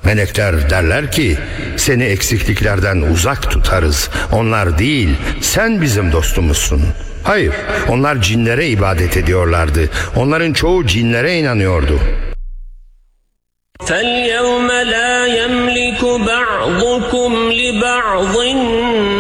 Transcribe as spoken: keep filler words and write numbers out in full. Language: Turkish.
Melekler derler ki seni eksikliklerden uzak tutarız. Onlar değil, sen bizim dostumuzsun. Hayır, onlar cinlere ibadet ediyorlardı. Onların çoğu cinlere inanıyordu. فَالْيَوْمَ لَا يَمْلِكُ بَعْضُكُمْ لِبَعْضٍ